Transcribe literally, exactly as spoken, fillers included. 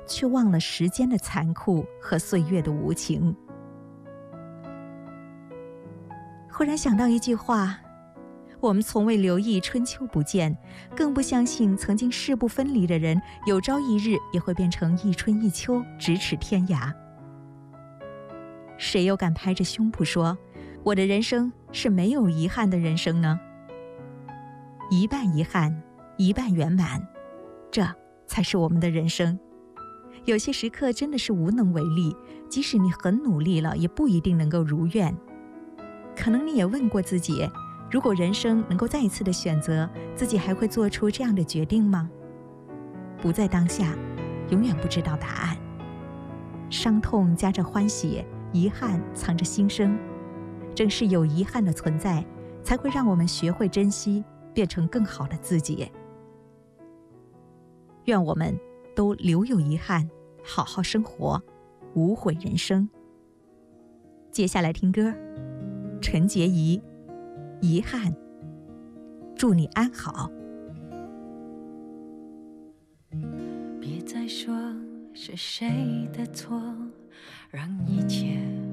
却忘了时间的残酷和岁月的无情。忽然想到一句话，我们从未留意春秋不见，更不相信曾经势不分离的人，有朝一日也会变成一春一秋，咫尺天涯。谁又敢拍着胸脯说，我的人生是没有遗憾的人生呢？一半遗憾，一半圆满，这才是我们的人生。有些时刻真的是无能为力，即使你很努力了，也不一定能够如愿。可能你也问过自己，如果人生能够再一次的选择，自己还会做出这样的决定吗？不在当下，永远不知道答案。伤痛夹着欢喜，遗憾藏着新生。正是有遗憾的存在，才会让我们学会珍惜，变成更好的自己。愿我们都留有遗憾，好好生活，无悔人生。接下来听歌，陈洁仪，遗憾。祝你安好。 别再说是谁的错，让一切